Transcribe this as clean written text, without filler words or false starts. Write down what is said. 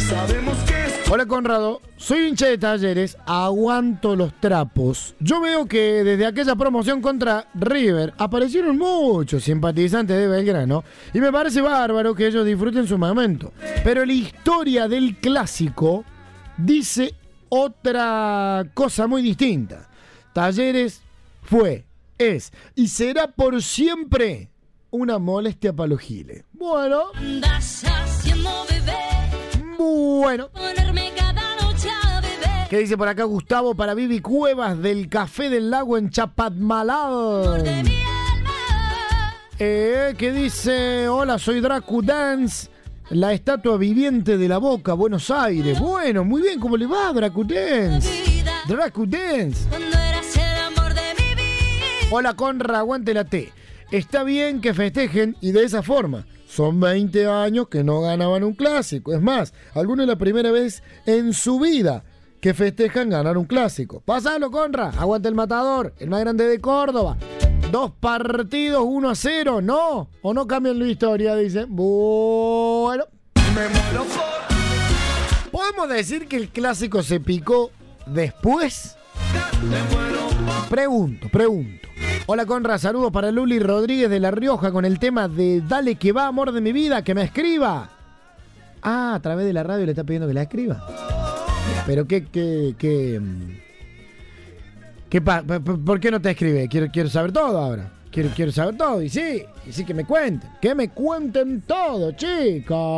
Sabemos que es... Hola Conrado, soy hincha de Talleres, aguanto los trapos. Yo veo que desde aquella promoción contra River aparecieron muchos simpatizantes de Belgrano y me parece bárbaro que ellos disfruten su momento. Pero la historia del clásico dice otra cosa muy distinta. Talleres fue, es y será por siempre una molestia para los giles. Bueno. ¿Qué dice por acá Gustavo para Vivi Cuevas del Café del Lago en Chapadmalal? ¿Qué dice? Hola, soy Dracu Dance, la estatua viviente de la Boca, Buenos Aires. Bueno, muy bien, ¿cómo le va, Dracu Dance? Dracu Dance. Hola, Conra, aguante la T. Está bien que festejen y de esa forma. Son 20 años que no ganaban un clásico. Es más, algunos la primera vez en su vida que festejan ganar un clásico. Pásalo, Conra. Aguante el Matador, el más grande de Córdoba. 2 partidos, 1-0. No, o no cambian la historia, dicen. Bueno. ¿Podemos decir que el clásico se picó después? Pregunto. Hola Conra, saludos para Luli Rodríguez de La Rioja con el tema de Dale que va, amor de mi vida, que me escriba. Ah, a través de la radio le está pidiendo que la escriba. Pero ¿por qué no te escribe? Quiero saber todo ahora. Quiero saber todo. Y sí, que me cuenten. Que me cuenten todo, chicos.